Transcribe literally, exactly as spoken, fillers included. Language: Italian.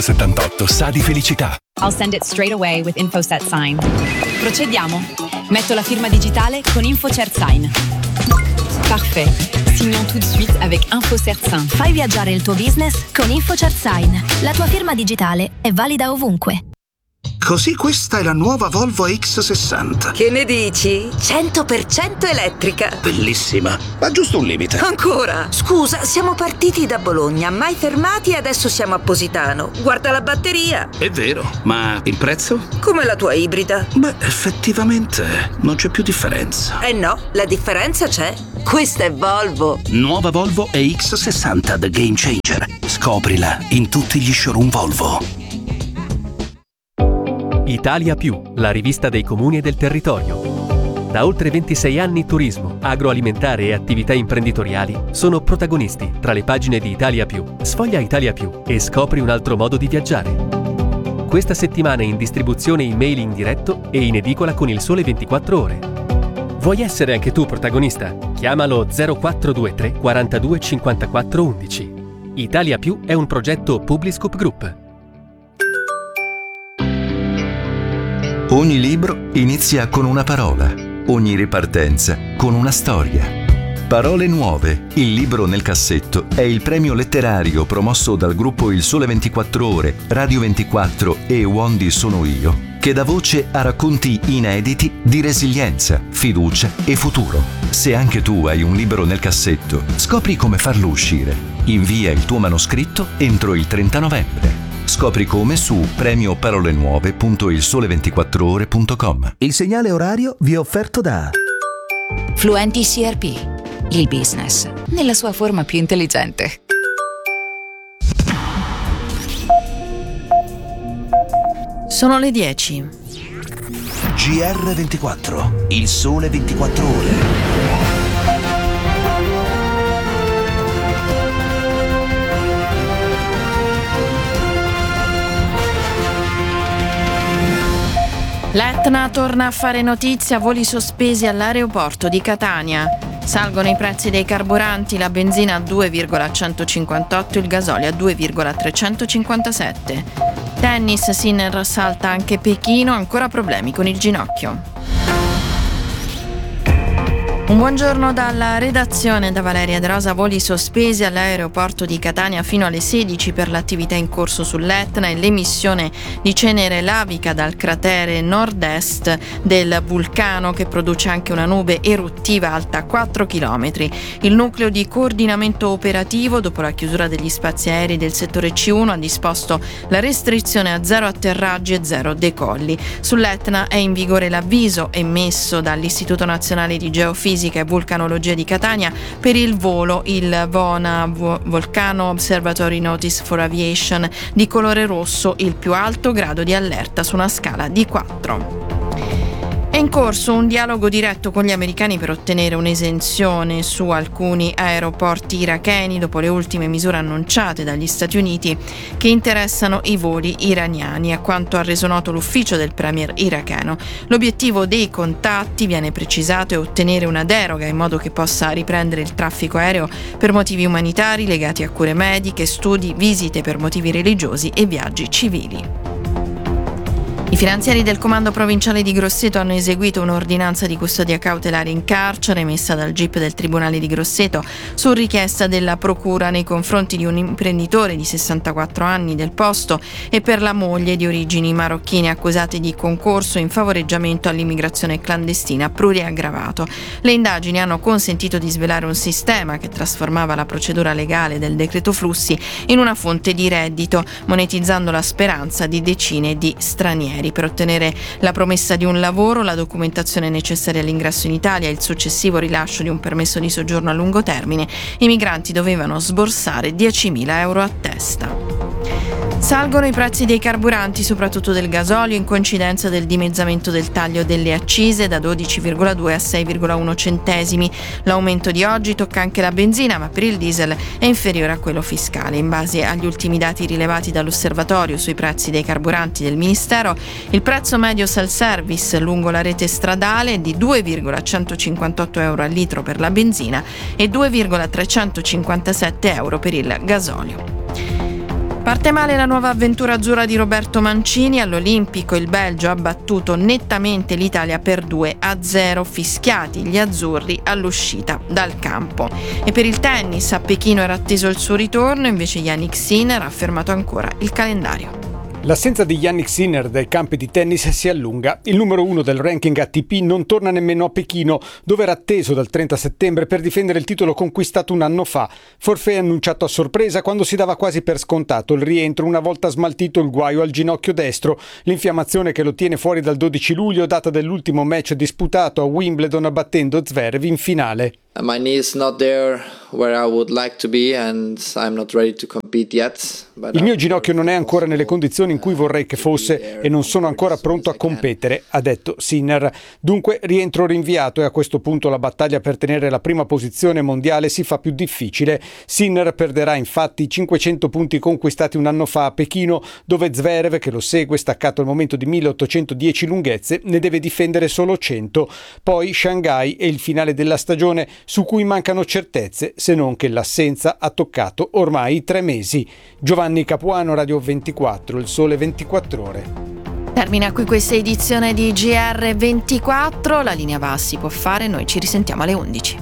settantotto sa di felicità. I'll send it straight away with InfoSet Sign. Procediamo. Metto la firma digitale con InfoCert Sign. Parfait. Signons tout de suite avec InfoCert Sign. Fai viaggiare il tuo business con InfoCert Sign. La tua firma digitale è valida ovunque. Così questa è la nuova Volvo X sessanta. Che ne dici? cento per cento elettrica. Bellissima, ma giusto un limite. Ancora? Scusa, siamo partiti da Bologna, mai fermati e adesso siamo a Positano. Guarda la batteria. È vero, ma il prezzo? Come la tua ibrida. Beh, effettivamente non c'è più differenza. Eh no, la differenza c'è. Questa è Volvo. Nuova Volvo E X sessanta The Game Changer. Scoprila in tutti gli showroom Volvo. Italia Più, la rivista dei comuni e del territorio. Da oltre ventisei anni turismo, agroalimentare e attività imprenditoriali sono protagonisti tra le pagine di Italia Più. Sfoglia Italia Più e scopri un altro modo di viaggiare. Questa settimana in distribuzione email in diretto e in edicola con Il Sole ventiquattro Ore. Vuoi essere anche tu protagonista? Chiamalo zero quattro due tre quarantadue cinquantaquattro undici. Italia Più è un progetto Publiscoop Group. Ogni libro inizia con una parola, ogni ripartenza con una storia. Parole Nuove, il libro nel cassetto, è il premio letterario promosso dal gruppo Il Sole ventiquattro Ore, Radio ventiquattro e Wondi Sono Io, che dà voce a racconti inediti di resilienza, fiducia e futuro. Se anche tu hai un libro nel cassetto, scopri come farlo uscire. Invia il tuo manoscritto entro il trenta novembre. Scopri come su premio parole nuove punto il sole ventiquattro ore punto com. Il segnale orario vi è offerto da Fluenti C R P, il business nella sua forma più intelligente. Sono le dieci. G R ventiquattro, il sole ventiquattro ore. L'Etna torna a fare notizia, voli sospesi all'aeroporto di Catania. Salgono i prezzi dei carburanti, la benzina a due virgola centocinquantotto, il gasolio a due virgola trecentocinquantasette. Tennis, Sinner salta anche Pechino, ancora problemi con il ginocchio. Un buongiorno dalla redazione, da Valeria De Rosa. Voli sospesi all'aeroporto di Catania fino alle sedici per l'attività in corso sull'Etna e l'emissione di cenere lavica dal cratere nord-est del vulcano, che produce anche una nube eruttiva alta quattro chilometri. Il nucleo di coordinamento operativo, dopo la chiusura degli spazi aerei del settore C uno, ha disposto la restrizione a zero atterraggi e zero decolli. Sull'Etna è in vigore l'avviso emesso dall'Istituto Nazionale di Geofisica e Vulcanologia di Catania per il volo il VONA Volcano Observatory Notice for Aviation di colore rosso, il più alto grado di allerta su una scala di quattro. È in corso un dialogo diretto con gli americani per ottenere un'esenzione su alcuni aeroporti iracheni dopo le ultime misure annunciate dagli Stati Uniti che interessano i voli iraniani, a quanto ha reso noto l'ufficio del premier iracheno. L'obiettivo dei contatti, viene precisato, è ottenere una deroga in modo che possa riprendere il traffico aereo per motivi umanitari legati a cure mediche, studi, visite per motivi religiosi e viaggi civili. I finanzieri del comando provinciale di Grosseto hanno eseguito un'ordinanza di custodia cautelare in carcere emessa dal G I P del Tribunale di Grosseto su richiesta della procura nei confronti di un imprenditore di sessantaquattro anni del posto e per la moglie di origini marocchine accusate di concorso in favoreggiamento all'immigrazione clandestina pluriaggravato. Le indagini hanno consentito di svelare un sistema che trasformava la procedura legale del decreto flussi in una fonte di reddito, monetizzando la speranza di decine di stranieri. Per ottenere la promessa di un lavoro, la documentazione necessaria all'ingresso in Italia e il successivo rilascio di un permesso di soggiorno a lungo termine, i migranti dovevano sborsare diecimila euro a testa. Salgono i prezzi dei carburanti, soprattutto del gasolio, in coincidenza del dimezzamento del taglio delle accise da dodici virgola due a sei virgola uno centesimi. L'aumento di oggi tocca anche la benzina, ma per il diesel è inferiore a quello fiscale. In base agli ultimi dati rilevati dall'osservatorio sui prezzi dei carburanti del Ministero, il prezzo medio self-service lungo la rete stradale è di due virgola centocinquantotto euro al litro per la benzina e due virgola trecentocinquantasette euro per il gasolio. Parte male la nuova avventura azzurra di Roberto Mancini. All'Olimpico il Belgio ha battuto nettamente l'Italia per due a zero, fischiati gli azzurri all'uscita dal campo. E per il tennis a Pechino era atteso il suo ritorno, invece Jannik Sinner ha fermato ancora il calendario. L'assenza di Jannik Sinner dai campi di tennis si allunga. Il numero uno del ranking A T P non torna nemmeno a Pechino, dove era atteso dal trenta settembre per difendere il titolo conquistato un anno fa. Forfait annunciato a sorpresa quando si dava quasi per scontato il rientro una volta smaltito il guaio al ginocchio destro. L'infiammazione che lo tiene fuori dal dodici luglio, data dell'ultimo match disputato a Wimbledon battendo Zverev in finale. My knee is not there where I would like to be and I'm not ready to compete yet. Il mio ginocchio non è ancora nelle condizioni in cui vorrei che fosse e non sono ancora pronto a competere, ha detto Sinner. Dunque rientro rinviato e a questo punto la battaglia per tenere la prima posizione mondiale si fa più difficile. Sinner perderà infatti i cinquecento punti conquistati un anno fa a Pechino, dove Zverev, che lo segue staccato al momento di milleottocentodieci lunghezze, ne deve difendere solo cento. Poi Shanghai e il finale della stagione, su cui mancano certezze, se non che l'assenza ha toccato ormai i tre mesi. Giovanni Capuano, Radio ventiquattro, Il Sole ventiquattro Ore. Termina qui questa edizione di G R ventiquattro, la linea va si può fare, noi ci risentiamo alle undici.